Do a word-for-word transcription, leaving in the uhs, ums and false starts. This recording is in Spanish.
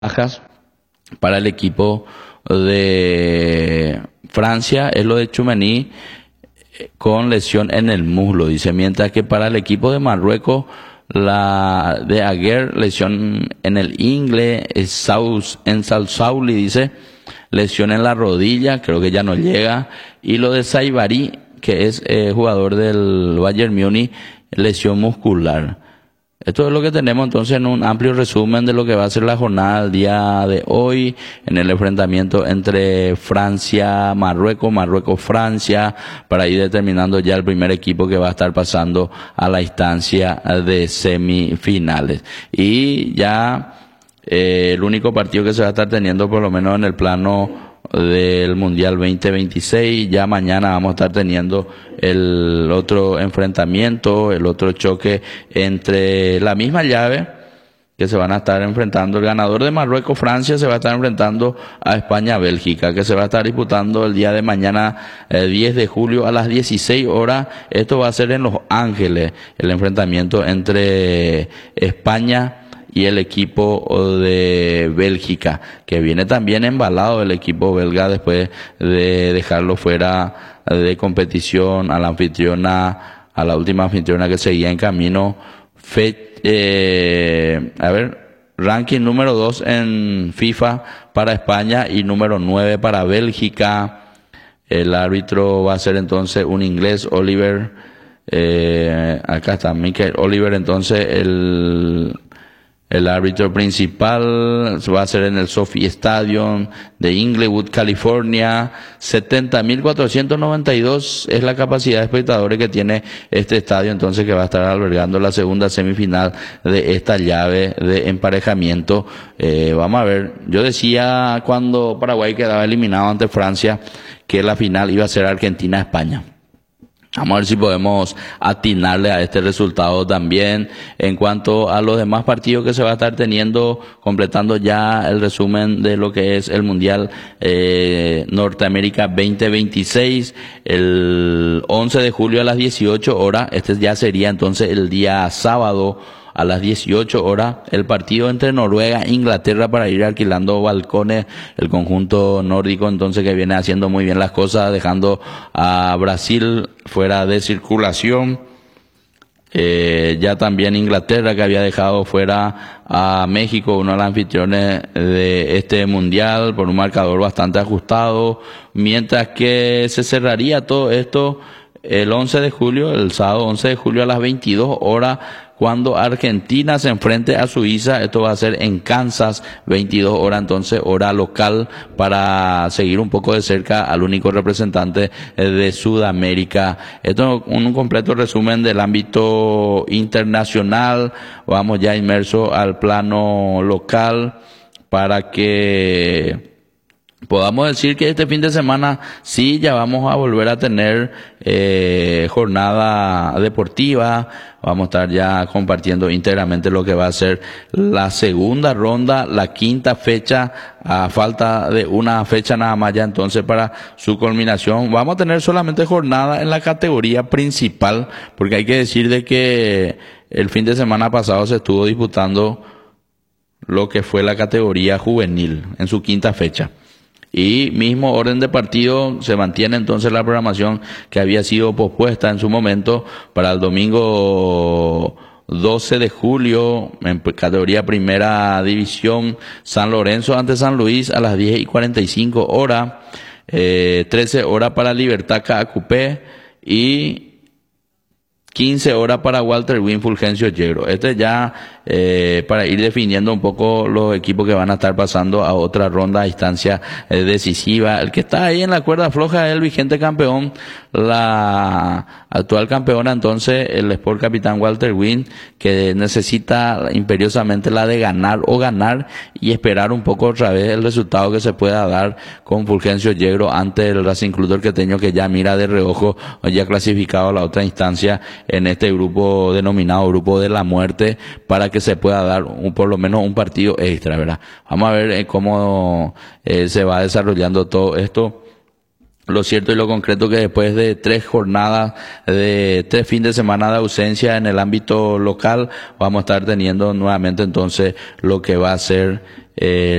bajas para el equipo de Francia es lo de Tchouaméni con lesión en el muslo, dice, mientras que para el equipo de Marruecos la de Aguer, lesión en el ingle, Saus, en Salsauli, dice, lesión en la rodilla, creo que ya no llega, y lo de Saibari, que es eh, jugador del Bayern Múnich, lesión muscular. Esto es lo que tenemos entonces en un amplio resumen de lo que va a ser la jornada del día de hoy, en el enfrentamiento entre Francia, Marruecos, Marruecos, Francia, para ir determinando ya el primer equipo que va a estar pasando a la instancia de semifinales. Y ya eh, el único partido que se va a estar teniendo, por lo menos en el plano del Mundial veinte veintiséis, ya mañana vamos a estar teniendo el otro enfrentamiento, el otro choque entre la misma llave, que se van a estar enfrentando. El ganador de Marruecos, Francia, se va a estar enfrentando a España, Bélgica, que se va a estar disputando el día de mañana, eh, diez de julio a las dieciséis horas. Esto va a ser en Los Ángeles, el enfrentamiento entre España y el equipo de Bélgica, que viene también embalado el equipo belga después de dejarlo fuera de competición a la anfitriona, a la última anfitriona que seguía en camino. Fe, eh, a ver, ranking número dos en FIFA para España y número nueve para Bélgica. El árbitro va a ser entonces un inglés, Oliver, eh, acá está Michael Oliver, entonces el El árbitro principal va a ser en el Sophie Stadium de Inglewood, California. setenta mil cuatrocientos noventa y dos es la capacidad de espectadores que tiene este estadio, entonces, que va a estar albergando la segunda semifinal de esta llave de emparejamiento. Eh, vamos a ver, yo decía cuando Paraguay quedaba eliminado ante Francia que la final iba a ser Argentina-España. Vamos a ver si podemos atinarle a este resultado también. En cuanto a los demás partidos que se va a estar teniendo, completando ya el resumen de lo que es el Mundial eh, Norteamérica veinte veintiséis, el once de julio a las dieciocho horas, este ya sería entonces el día sábado, a las dieciocho horas, el partido entre Noruega e Inglaterra para ir alquilando balcones, el conjunto nórdico entonces que viene haciendo muy bien las cosas, dejando a Brasil fuera de circulación. Eh, ya también Inglaterra, que había dejado fuera a México, uno de los anfitriones de este mundial, por un marcador bastante ajustado, mientras que se cerraría todo esto el once de julio, el sábado once de julio a las veintidós horas, cuando Argentina se enfrente a Suiza. Esto va a ser en Kansas, veintidós horas, entonces hora local, para seguir un poco de cerca al único representante de Sudamérica. Esto es un completo resumen del ámbito internacional. Vamos ya inmersos al plano local para que podamos decir que este fin de semana sí ya vamos a volver a tener eh, jornada deportiva. Vamos a estar ya compartiendo íntegramente lo que va a ser la segunda ronda, la quinta fecha, a falta de una fecha nada más ya entonces para su culminación. Vamos a tener solamente jornada en la categoría principal, porque hay que decir de que el fin de semana pasado se estuvo disputando lo que fue la categoría juvenil en su quinta fecha. Y mismo orden de partido, se mantiene entonces la programación que había sido pospuesta en su momento para el domingo doce de julio, en categoría primera división, San Lorenzo ante San Luis a las diez y cuarenta y cinco horas, eh, trece horas para Libertad Caacupé y quince horas para Walter Win Fulgencio Yegro. Este ya eh, para ir definiendo un poco los equipos que van a estar pasando a otra ronda a instancia eh, decisiva. El que está ahí en la cuerda floja es el vigente campeón, la actual campeona entonces, el Sport Capitán Walter Win, que necesita imperiosamente la de ganar o ganar y esperar un poco otra vez el resultado que se pueda dar con Fulgencio Yegro ante el Racing Club Torqueteño, que ya mira de reojo, ya clasificado a la otra instancia en este grupo denominado Grupo de la Muerte, para que se pueda dar un, por lo menos un partido extra, ¿verdad? Vamos a ver eh, cómo eh, se va desarrollando todo esto. Lo cierto y lo concreto que después de tres jornadas, de tres fines de semana de ausencia en el ámbito local, vamos a estar teniendo nuevamente entonces lo que va a ser eh,